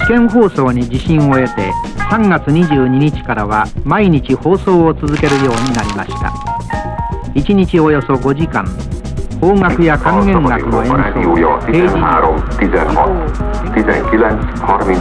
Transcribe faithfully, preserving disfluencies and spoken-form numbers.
試験放送に自信を得てさんがつにじゅうににちからは毎日放送を続けるようになりました。いちにちおよそごじかん、邦楽や管弦楽の演奏を平時に